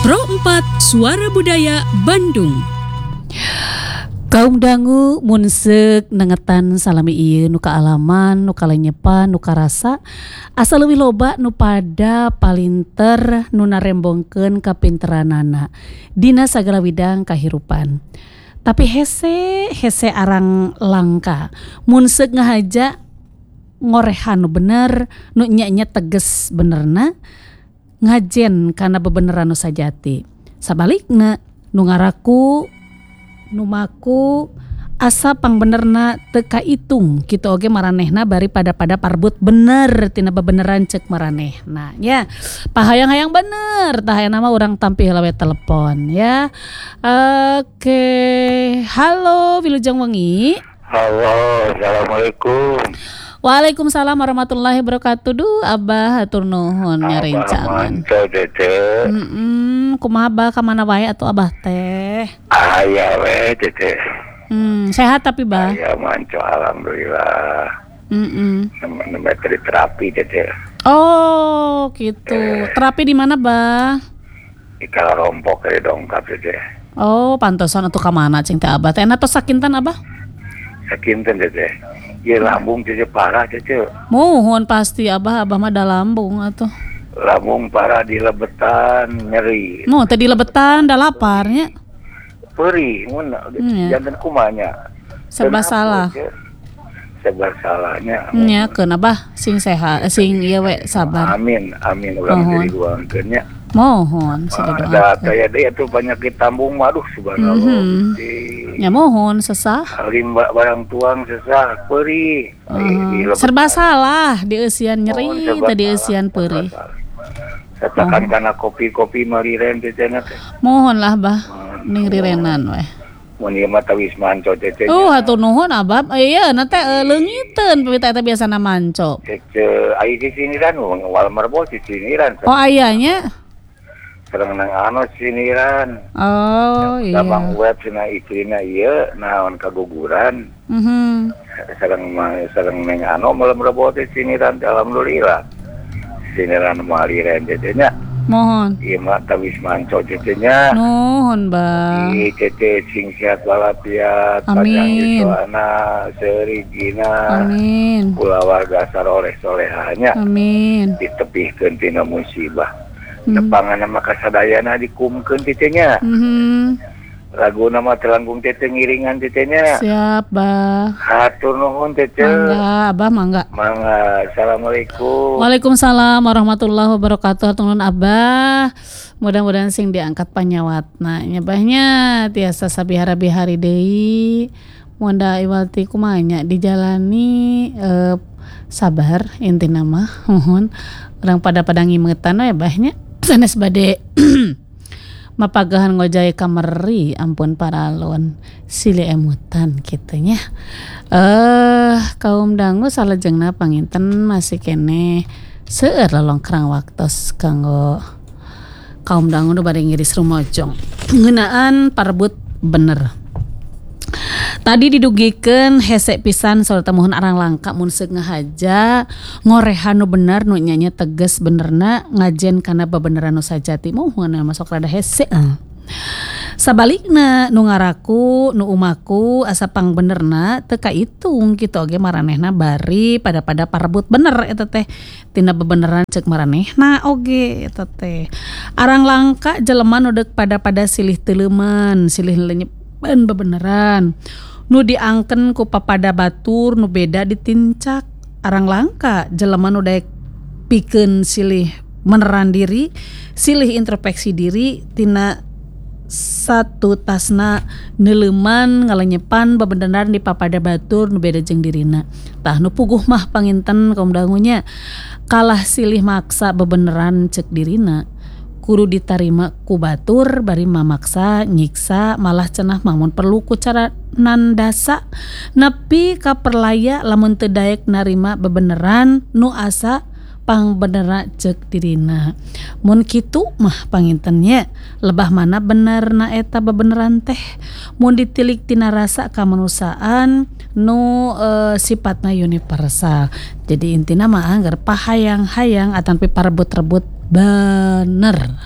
Pro 4 Suara Budaya Bandung. Kaum dangu mun seuk nengetan salami ieu nu kaalaman, nu kalenyepan, nu karasa asa leuwih loba nu pada palinter nu narembongkeun kapinteranana dina sagala widang kahirupan. Tapi hese arang langka mun seuk ngahaja ngorehan nu bener, nu nya teges benerna ngajen kana bebeneran nu sajati. Sabalikna nu ngaraku numaku asa pang benerna teu kaitung kitu oge maranehna bari pada parbut bener tina bebeneran ceuk maranehna nya pahayang-hayang bener tah hayang mah urang tampih heula we telepon ya. Oke. Halo Wilujeng Wengi. Halo, assalamualaikum. Waalaikumsalam warahmatullahi wabarakatuh. Duh, Abah hatur nuhun nyarencangan. Mantap Dede. Kumaha Abah ka mana wae atuh Abah teh? Aya we Dede. Sehat tapi Bah. Aya manco alhamdulillah. Nembe terapi Dede. Oh, gitu. Terapi di mana, Bah? Di Kalarompok ke Dongkap Dede. Oh, pantesan atuh ka mana cing teh Abah teh? Tos sakinten Abah? Sakinten Dede. Ieu lambung Dede parah Dede. Mohon pasti Abah mah da lambung atuh. Lambung parah di lebetan nyeri. Mau teh di lebetan da laparnya. Perih mun janten kumanya. Serba salah. Serba salahnya. Nya keun Abah sing sehat sing ieu we sabar. Amin urang jadi duangkeun nya. Mohon sidoa. Ada teh atuh penyakit tambung maduh subhanallah. Ya mohon sesah. Alim barang tuang sesah perih. Serba salah di eusian nyeri teh di eusian perih. Katakan karena kopi maliren teh teh. Mohon lah Bah. Ning rirenan we. Mun ieu mah tawis manco teh. Hatur nuhun Abah. Ieu na teh leungiteun pamita eta biasana manco. Ai di siniran wal marbol di siniran. Oh ayanya. Sareng nang anu siniran. Oh iya. Dabang web cenah istrina ieu naon kaguguran. Sareng nang anu malam marbol di siniran alhamdulillah. Siniran maliren teh nya. Mohon. Ieu mah tawis manco teh nya. Nuhun Bah. Tete sing sehat walafiat, panjang yuswana, serigina, amin. Kula warga saroleh solehanya, amin. Ditepihkeun tina musibah. Nepangan mah kasadayana dikumkeun titenya. Laguna mah telanggung tete ngiringan titenya. Siap Bah. Hatur nuhun tete. Mangga Abah mangga. Mangga. Assalamualaikum. Waalaikumsalam warahmatullahi wabarakatuh. Hatur nuhun Abah. Mudah-mudahan sing diangkat panyawatna nyebahnya tiasa sabihara-bihari deui. Munda iwalti kumanya dijalani sabar intina mah mohon urang pada ngimetan we bahnya sanes bade mapagahan ngojay kameri ampun paralon silih emutan kitu nya. Kaum dangu salajengna panginten masih kene seueur lolongkrang waktos kanggo kaum dangu nu bade ngiris rumojong ngeunaan parbut bener. Tadi didugikeun hese pisan saur mohon arang langka mun seuk ngahaja ngorehan nu bener nu nya teges benerna ngajen kana bebeneran nu sajati mohon masuk rada hese. Sabalikna nu ngaraku nu umaku asa pang benerna teu kaitung kitu oge maranehna bari pada parbut bener eta teh tina bebeneran ceuk maranehna oge eta teh. Arang langka jelema nu deuk pada silih teuleuman silih lenyepan bebeneran nu diangken ku papada batur nu beda ditincak. Arang langka jelema nu daek pikeun silih meneran diri silih introspeksi diri tina satu tasna neuleuman ngalenyepan bebeneran di papada batur nu beda jeung dirina. Tah nu puguh mah panginten kaum dangunya kalah silih maksa bebeneran ceuk dirina kudu ditarima ku batur bari mamaksa nyiksa malah cenah mamun perlu ku cara nandasa nepi ka perlaya lamun teu daek narima bebeneran nu asa pang benerna ceuk dirina. Mun kitu mah pangintennya lebah mana benerna eta bebeneran teh mun ditilik tina rasa kamanusaan nu sifatna universal. Jadi intina mah anggar pahayang-hayang atanpi parebut-rebut bener.